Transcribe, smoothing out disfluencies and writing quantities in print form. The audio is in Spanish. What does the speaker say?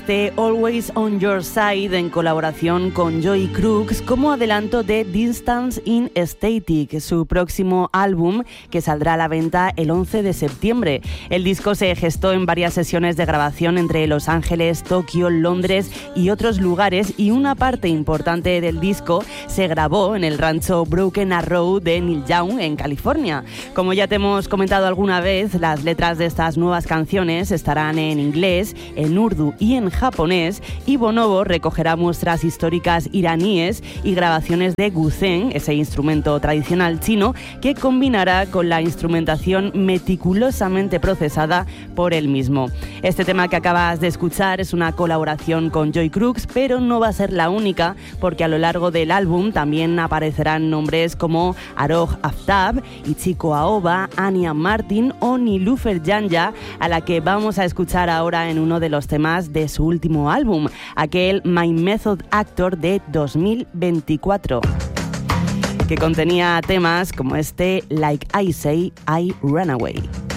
Always on Your Side en colaboración con Joy Crooks como adelanto de Distance in Static, su próximo álbum que saldrá a la venta el 11 de septiembre. El disco se gestó en varias sesiones de grabación entre Los Ángeles, Tokio, Londres y otros lugares, y una parte importante del disco se grabó en el rancho Broken Arrow de Neil Young en California. Como ya te hemos comentado alguna vez, las letras de estas nuevas canciones estarán en inglés, en urdu y en japonés, y Bonobo recogerá muestras históricas iraníes y grabaciones de guzheng, ese instrumento tradicional chino, que combinará con la instrumentación meticulosamente procesada por él mismo. Este tema que acabas de escuchar es una colaboración con Joy Crooks, pero no va a ser la única, porque a lo largo del álbum también aparecerán nombres como Aroj Aftab, Ichiko Aoba, Anya Martin o Niloufer Janja, a la que vamos a escuchar ahora en uno de los temas de su último álbum, aquel My Method Actor de 2024, que contenía temas como este Like I Say, I Run Away.